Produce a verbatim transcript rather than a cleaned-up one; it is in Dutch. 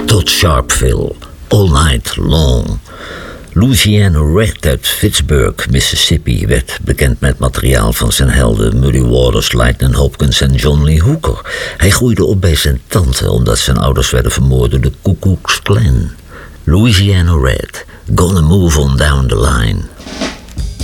tot Sharpeville, All Night Long. Louisiana Red uit Pittsburgh, Mississippi, werd bekend met materiaal van zijn helden Muddy Waters, Lightning Hopkins en John Lee Hooker. Hij groeide op bij zijn tante omdat zijn ouders werden vermoord door de Ku Klux Klan. Louisiana Red, Gonna Move On Down the Line.